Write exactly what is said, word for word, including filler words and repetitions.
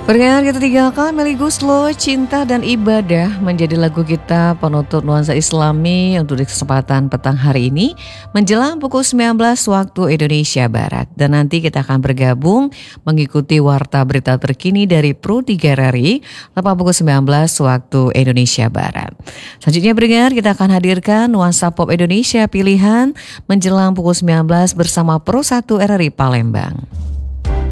Pendengar kita tinggalkan Melly Goeslaw, Cinta dan Ibadah menjadi lagu kita penutup nuansa Islami untuk di kesempatan petang hari ini menjelang pukul sembilan belas waktu Indonesia Barat. Dan nanti kita akan bergabung mengikuti warta berita terkini dari Pro tiga R R I tepat pukul sembilan belas waktu Indonesia Barat. Selanjutnya pendengar kita akan hadirkan nuansa pop Indonesia pilihan menjelang pukul sembilan belas bersama Pro satu R R I Palembang.